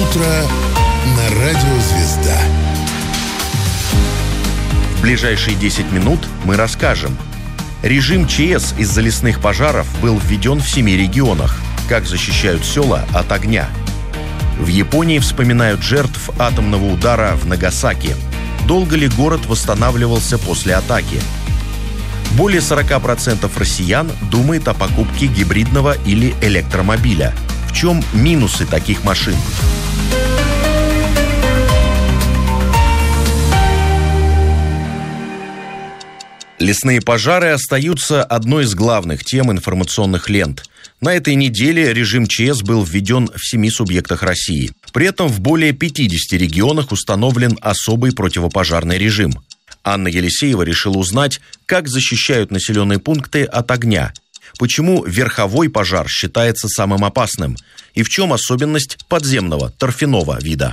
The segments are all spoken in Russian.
Утро на радио «Звезда». В ближайшие 10 минут мы расскажем. Режим ЧС из-за лесных пожаров был введен в 7 регионах. Как защищают села от огня. В Японии вспоминают жертв атомного удара в Нагасаки. Долго ли город восстанавливался после атаки? Более 40% россиян думает о покупке гибридного или электромобиля. В чем минусы таких машин? Лесные пожары остаются одной из главных тем информационных лент. На этой неделе режим ЧС был введен в 7 субъектах России. При этом в более 50 регионах установлен особый противопожарный режим. Анна Елисеева решила узнать, как защищают населенные пункты от огня, почему верховой пожар считается самым опасным и в чем особенность подземного торфяного вида.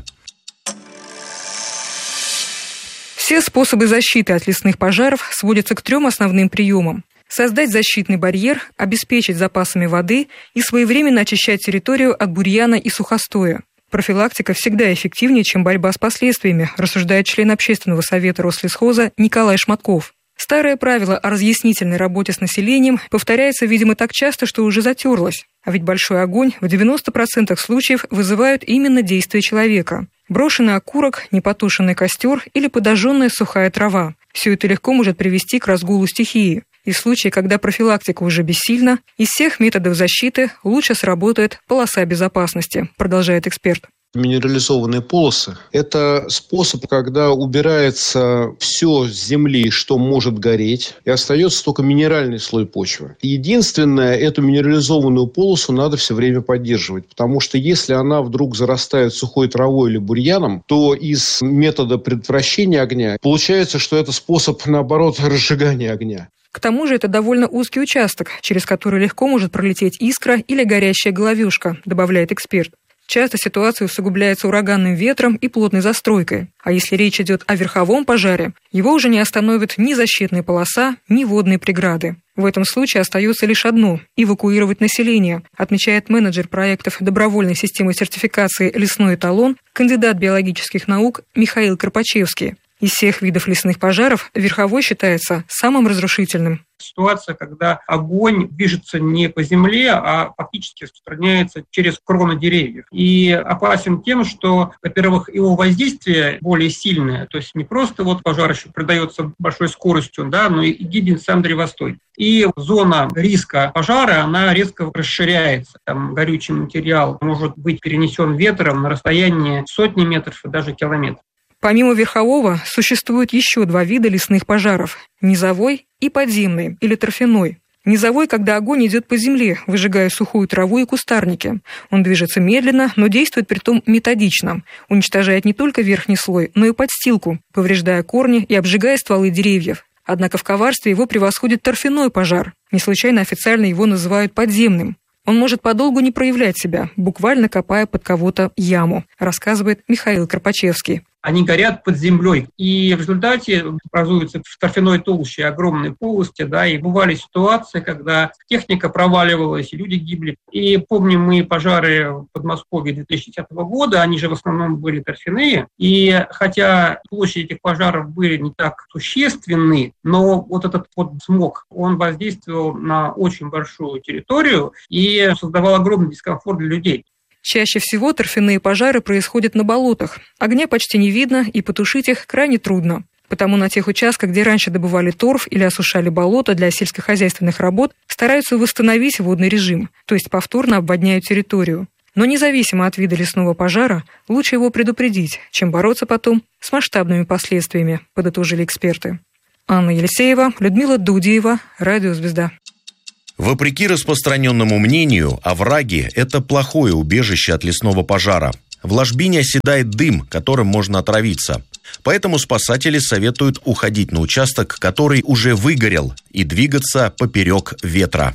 Все способы защиты от лесных пожаров сводятся к 3 основным приемам. Создать защитный барьер, обеспечить запасами воды и своевременно очищать территорию от бурьяна и сухостоя. Профилактика всегда эффективнее, чем борьба с последствиями, рассуждает член Общественного совета Рослесхоза Николай Шматков. Старое правило о разъяснительной работе с населением повторяется, видимо, так часто, что уже затерлось. А ведь большой огонь в 90% случаев вызывают именно действия человека. Брошенный окурок, непотушенный костер или подожженная сухая трава. Все это легко может привести к разгулу стихии. И в случае, когда профилактика уже бессильна, из всех методов защиты лучше сработает полоса безопасности, продолжает эксперт. Минерализованные полосы – это способ, когда убирается все с земли, что может гореть, и остается только минеральный слой почвы. Единственное, эту минерализованную полосу надо все время поддерживать, потому что если она вдруг зарастает сухой травой или бурьяном, то из метода предотвращения огня получается, что это способ, наоборот, разжигания огня. К тому же это довольно узкий участок, через который легко может пролететь искра или горящая головешка, добавляет эксперт. Часто ситуация усугубляется ураганным ветром и плотной застройкой. А если речь идет о верховом пожаре, его уже не остановит ни защитная полоса, ни водные преграды. В этом случае остается лишь одно – эвакуировать население, отмечает менеджер проектов добровольной системы сертификации «Лесной эталон», кандидат биологических наук Михаил Карпачевский. Из всех видов лесных пожаров верховой считается самым разрушительным. Ситуация, когда огонь движется не по земле, а фактически распространяется через кроны деревьев. И опасен тем, что, во-первых, его воздействие более сильное. То есть не просто пожар еще придается большой скоростью, но и гибнет сам древостой. И зона риска пожара, она резко расширяется. Там горючий материал может быть перенесен ветром на расстояние сотни метров и даже километров. Помимо верхового, существует еще 2 вида лесных пожаров – низовой и подземный, или торфяной. Низовой, когда огонь идет по земле, выжигая сухую траву и кустарники. Он движется медленно, но действует притом методично. Уничтожает не только верхний слой, но и подстилку, повреждая корни и обжигая стволы деревьев. Однако в коварстве его превосходит торфяной пожар. Не случайно официально его называют подземным. Он может подолгу не проявлять себя, буквально копая под кого-то яму, рассказывает Михаил Карпачевский. Они горят под землей. И в результате образуются в торфяной толще огромные полости, и бывали ситуации, когда техника проваливалась, и люди гибли. И помним мы пожары в Подмосковье 2010 года, они же в основном были торфяные. И хотя площади этих пожаров были не так существенны, но этот смог, он воздействовал на очень большую территорию и создавал огромный дискомфорт для людей. Чаще всего торфяные пожары происходят на болотах. Огня почти не видно, и потушить их крайне трудно. Потому на тех участках, где раньше добывали торф или осушали болото для сельскохозяйственных работ, стараются восстановить водный режим, то есть повторно обводняют территорию. Но независимо от вида лесного пожара, лучше его предупредить, чем бороться потом с масштабными последствиями, подытожили эксперты. Анна Елисеева, Людмила Дудиева, Радио «Звезда». Вопреки распространенному мнению, овраги – это плохое убежище от лесного пожара. В ложбине оседает дым, которым можно отравиться. Поэтому спасатели советуют уходить на участок, который уже выгорел, и двигаться поперек ветра.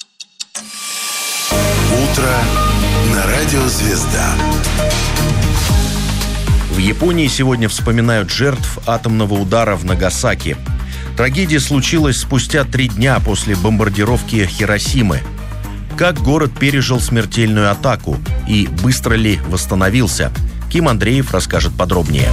Утро на радио «Звезда». В Японии сегодня вспоминают жертв атомного удара в Нагасаки. Трагедия случилась спустя 3 дня после бомбардировки Хиросимы. Как город пережил смертельную атаку и быстро ли восстановился? Ким Андреев расскажет подробнее.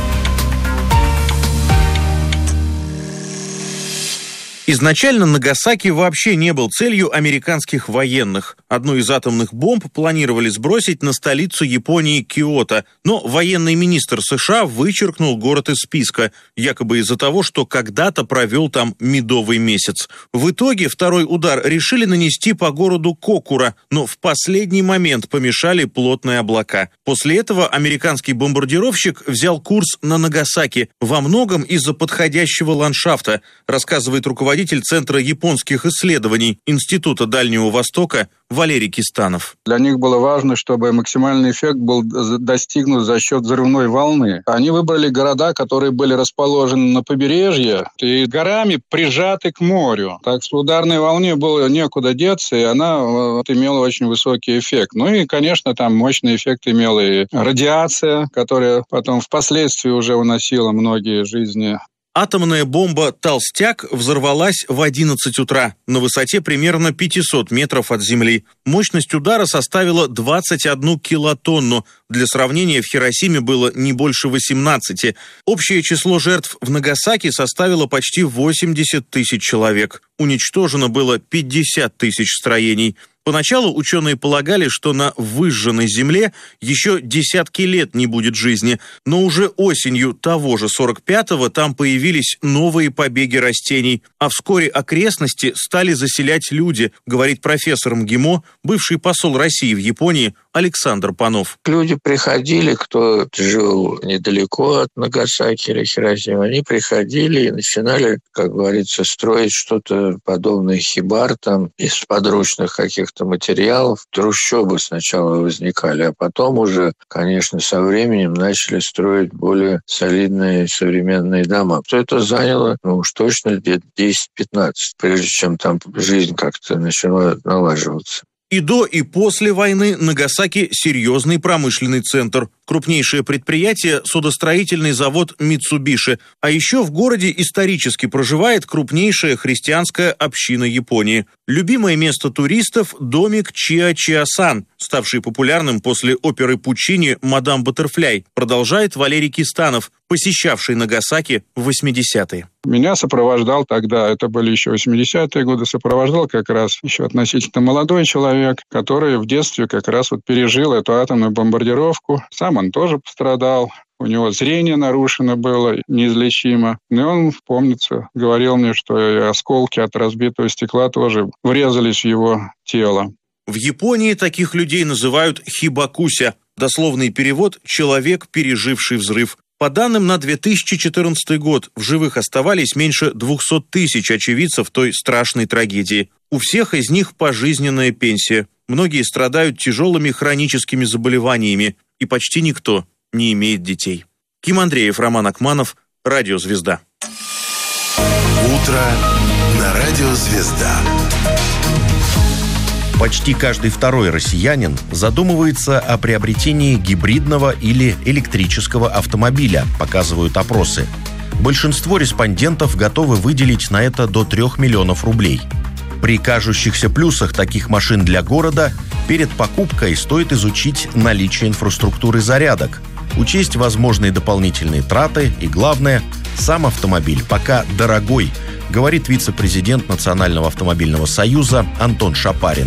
Изначально Нагасаки вообще не был целью американских военных. Одну из атомных бомб планировали сбросить на столицу Японии Киото, но военный министр США вычеркнул город из списка, якобы из-за того, что когда-то провел там медовый месяц. В итоге второй удар решили нанести по городу Кокура, но в последний момент помешали плотные облака. После этого американский бомбардировщик взял курс на Нагасаки, во многом из-за подходящего ландшафта, рассказывает руководитель Центра японских исследований Института Дальнего Востока Валерий Кистанов. Для них было важно, чтобы максимальный эффект был достигнут за счет взрывной волны. Они выбрали города, которые были расположены на побережье и горами прижаты к морю. Так что ударной волне было некуда деться, и она имела очень высокий эффект. Ну и, конечно, там мощный эффект имела и радиация, которая потом впоследствии уже уносила многие жизни. Атомная бомба «Толстяк» взорвалась в 11 утра на высоте примерно 500 метров от земли. Мощность удара составила 21 килотонну. Для сравнения, в Хиросиме было не больше 18. Общее число жертв в Нагасаки составило почти 80 тысяч человек. Уничтожено было 50 тысяч строений. Поначалу ученые полагали, что на выжженной земле еще десятки лет не будет жизни, но уже осенью того же 45-го там появились новые побеги растений, а вскоре окрестности стали заселять люди, говорит профессор МГИМО, бывший посол России в Японии Александр Панов. Люди приходили, кто жил недалеко от Нагасаки или Хиросимы, они приходили и начинали, как говорится, строить что-то подобное хибар там из подручных каких-то материалов. Трущобы сначала возникали, а потом уже, конечно, со временем начали строить более солидные современные дома. То это заняло, уж точно лет 10-15, прежде чем там жизнь как-то начала налаживаться. И до, и после войны Нагасаки – серьезный промышленный центр. Крупнейшее предприятие – судостроительный завод «Митсубиши». А еще в городе исторически проживает крупнейшая христианская община Японии. Любимое место туристов – домик Чиа-Чиа-сан, ставший популярным после оперы Пуччини «Мадам Баттерфляй», продолжает Валерий Кистанов, посещавший Нагасаки в 80-е. Меня сопровождал тогда, это были еще 80-е годы, сопровождал как раз еще относительно молодой человек, который в детстве как раз пережил эту атомную бомбардировку. Сам он тоже пострадал. У него зрение нарушено было неизлечимо. И он, помнится, говорил мне, что и осколки от разбитого стекла тоже врезались в его тело. В Японии таких людей называют хибакуся. Дословный перевод «человек, переживший взрыв». По данным на 2014 год, в живых оставались меньше 200 тысяч очевидцев той страшной трагедии. У всех из них пожизненная пенсия. Многие страдают тяжелыми хроническими заболеваниями, и почти никто не имеет детей. Ким Андреев, Роман Акманов, Радио Звезда. Утро на Радио Звезда. Почти каждый второй россиянин задумывается о приобретении гибридного или электрического автомобиля, показывают опросы. Большинство респондентов готовы выделить на это до 3 миллионов рублей. При кажущихся плюсах таких машин для города перед покупкой стоит изучить наличие инфраструктуры зарядок, учесть возможные дополнительные траты и, главное, сам автомобиль пока дорогой, говорит вице-президент Национального автомобильного союза Антон Шапарин.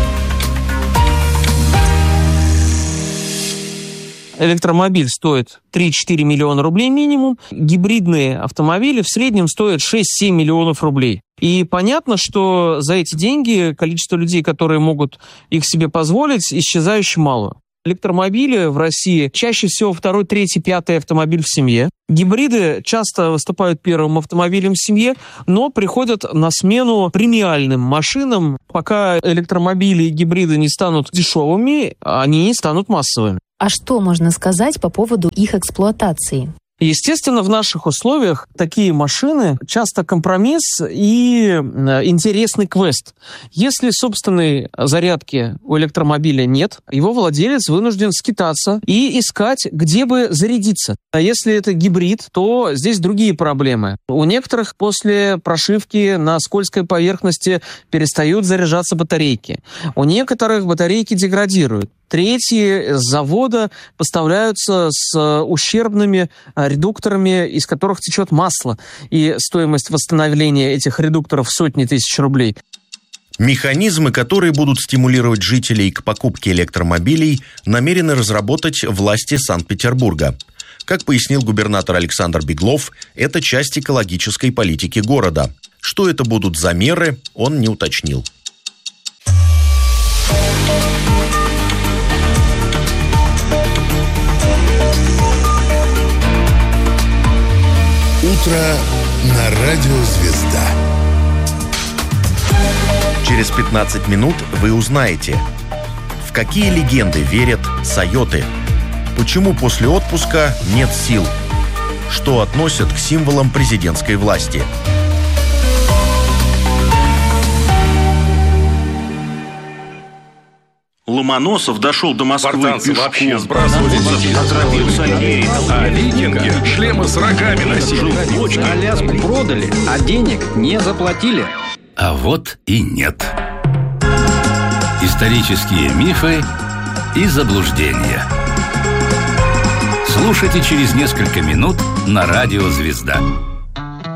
Электромобиль стоит 3-4 миллиона рублей минимум. Гибридные автомобили в среднем стоят 6-7 миллионов рублей. И понятно, что за эти деньги количество людей, которые могут их себе позволить, исчезающе мало. Электромобили в России чаще всего 2-й, 3-й, 5-й автомобиль в семье. Гибриды часто выступают первым автомобилем в семье, но приходят на смену премиальным машинам. Пока электромобили и гибриды не станут дешевыми, они не станут массовыми. А что можно сказать по поводу их эксплуатации? Естественно, в наших условиях такие машины часто компромисс и интересный квест. Если собственной зарядки у электромобиля нет, его владелец вынужден скитаться и искать, где бы зарядиться. А если это гибрид, то здесь другие проблемы. У некоторых после прошивки на скользкой поверхности перестают заряжаться батарейки. У некоторых батарейки деградируют. Третьи с завода поставляются с ущербными редукторами, из которых течет масло. И стоимость восстановления этих редукторов сотни тысяч рублей. Механизмы, которые будут стимулировать жителей к покупке электромобилей, намерены разработать власти Санкт-Петербурга. Как пояснил губернатор Александр Беглов, это часть экологической политики города. Что это будут за меры, он не уточнил. Утро на радио «Звезда». Через 15 минут вы узнаете, в какие легенды верят сайоты, почему после отпуска нет сил, что относят к символам президентской власти. Ломоносов дошел до Москвы спартанцы пешком. вообще сбрасывали а викинги шлемы с рогами носили. Аляску продали, а денег не заплатили. А вот и нет. Исторические мифы и заблуждения. Слушайте через несколько минут на радио «Звезда».